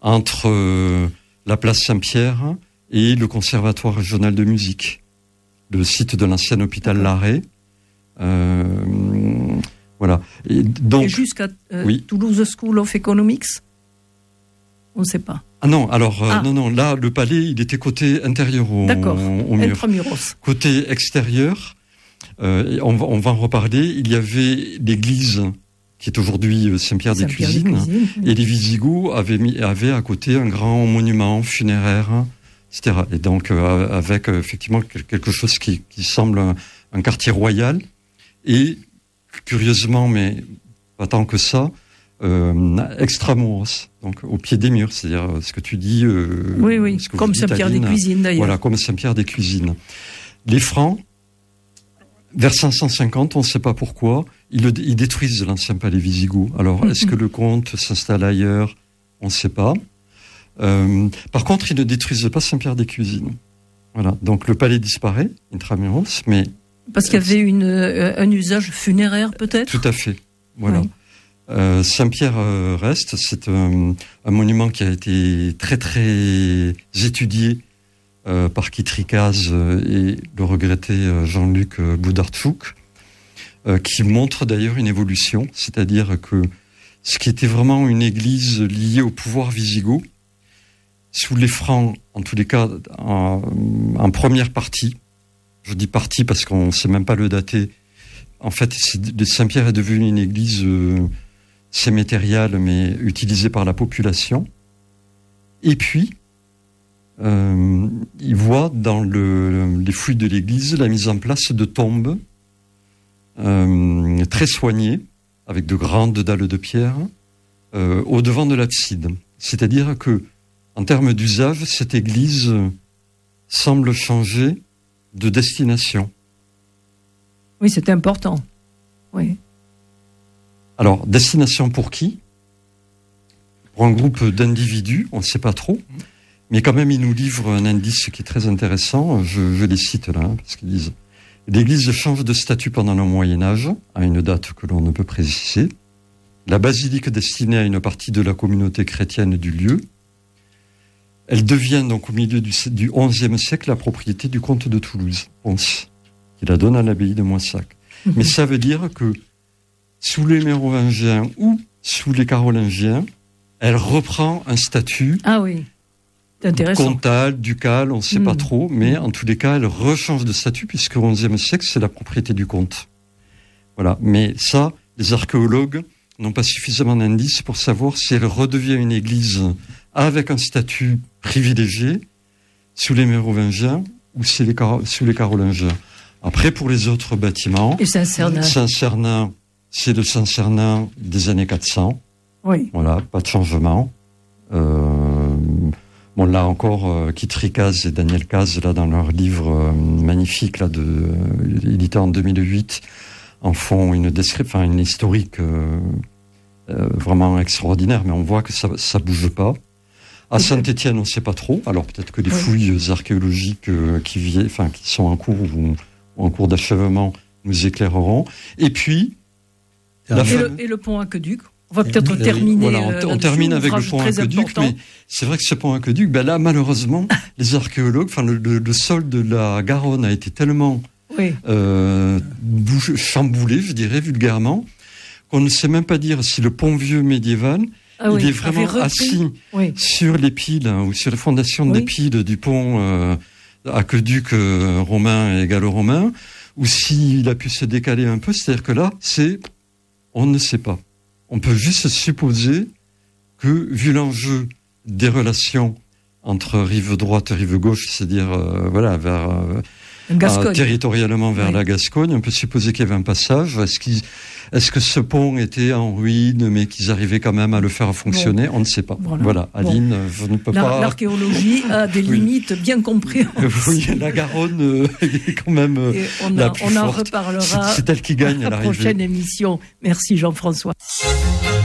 entre la place Saint-Pierre et le Conservatoire régional de musique, le site de l'ancien hôpital Larrey. Voilà. Et jusqu'à Toulouse School of Economics, on ne sait pas. Ah non, alors non, là le palais il était côté intérieur au mur. Côté extérieur, on va en reparler. Il y avait l'église qui est aujourd'hui Saint-Pierre-des-Cuisines, et les Visigoths avaient à côté un grand monument funéraire, etc. Et donc avec effectivement quelque chose qui semble un quartier royal, et curieusement, mais pas tant que ça, extramuros, donc au pied des murs, c'est-à-dire ce que tu dis. Oui, comme Saint-Pierre-des-Cuisines d'ailleurs. Voilà, comme Saint-Pierre-des-Cuisines. Les Francs, vers 550, on ne sait pas pourquoi, ils détruisent l'ancien palais Visigoth. Alors, est-ce que le comte s'installe ailleurs? On ne sait pas. Par contre, ils ne détruisent pas Saint-Pierre-des-Cuisines. Voilà, donc le palais disparaît, intramuros, mais... Parce qu'il y avait un usage funéraire, peut-être? Tout à fait, voilà. Oui. Saint-Pierre reste, c'est un monument qui a été très très étudié par Kitrikaz et le regretté Jean-Luc Boudartchouk, qui montre d'ailleurs une évolution, c'est-à-dire que ce qui était vraiment une église liée au pouvoir wisigoth, sous les Francs, en tous les cas en première partie, je dis partie parce qu'on ne sait même pas le dater, en fait Saint-Pierre est devenu une église sémétériale mais utilisée par la population. Et puis, il voit dans les fouilles de l'église la mise en place de tombes très soignées, avec de grandes dalles de pierre, au devant de l'abside. C'est-à-dire que, en termes d'usage, cette église semble changer de destination. Oui, c'est important. Oui. Alors, destination pour qui? Pour un groupe d'individus, on ne sait pas trop, mais quand même, ils nous livrent un indice qui est très intéressant. Je les cite là, parce qu'ils disent « L'église change de statut pendant le Moyen-Âge, à une date que l'on ne peut préciser. La basilique destinée à une partie de la communauté chrétienne du lieu. Elle devient donc au milieu du XIe siècle la propriété du comte de Toulouse, Pons, qui la donne à l'abbaye de Moissac. Mais ça veut dire que sous les Mérovingiens ou sous les Carolingiens, elle reprend un statut comtal, ducal, on ne sait pas trop, mais en tous les cas, elle rechange de statut puisque au XIe siècle, c'est la propriété du comte. Voilà. Mais ça, les archéologues n'ont pas suffisamment d'indices pour savoir si elle redevient une église avec un statut privilégié sous les Mérovingiens ou sous les Carolingiens. Après, pour les autres bâtiments, et Saint-Cernin, c'est le Saint-Cernin des années 400. Oui. Voilà, pas de changement. Bon, là encore, Kitrikaz et Daniel Kaz, là, dans leur livre magnifique, là, édité en 2008, en font une description, une historique vraiment extraordinaire, mais on voit que ça bouge pas. À Saint-Étienne, on ne sait pas trop. Alors peut-être que les fouilles archéologiques qui sont en cours ou en cours d'achèvement nous éclaireront. Et puis et le pont aqueduc. On va peut-être terminer. Voilà, on termine avec le pont aqueduc, mais c'est vrai que ce pont aqueduc, là malheureusement, les archéologues, le sol de la Garonne a été tellement chamboulé, je dirais vulgairement, qu'on ne sait même pas dire si le pont vieux médiéval il est vraiment assis sur les piles ou sur les fondations des piles du pont aqueduc romain et gallo-romain, ou s'il a pu se décaler un peu. C'est-à-dire que là, on ne sait pas. On peut juste supposer que, vu l'enjeu des relations entre rive droite et rive gauche, c'est-à-dire territorialement vers la Gascogne, on peut supposer qu'il y avait un passage. Est-ce que ce pont était en ruine, mais qu'ils arrivaient quand même à le faire fonctionner? On ne sait pas. Voilà. Aline, je ne peux pas... L'archéologie a des limites bien comprises. Oui, la Garonne est quand même la plus forte. On en reparlera. C'est elle qui gagne à l'arrivée. Prochaine émission. Merci Jean-François.